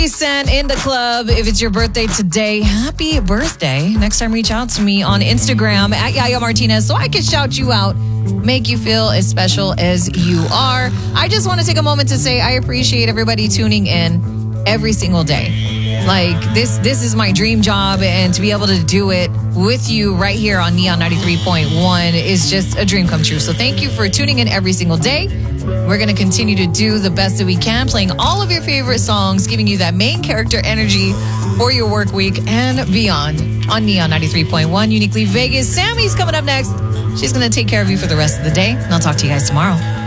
Cent in the club. If it's your birthday today, happy birthday. Next time, reach out to me on Instagram at Yaya Martinez so I can shout you out, make you feel as special as you are. I just want to take a moment to say I appreciate everybody tuning in every single day. Like, this is my dream job, and to be able to do it with you right here on Neon 93.1 is just a dream come true. So thank you for tuning in every single day. We're going to continue to do the best that we can, playing all of your favorite songs, giving you that main character energy for your work week and beyond on Neon 93.1, Uniquely Vegas. Sammy's coming up next. She's going to take care of you for the rest of the day, and I'll talk to you guys tomorrow.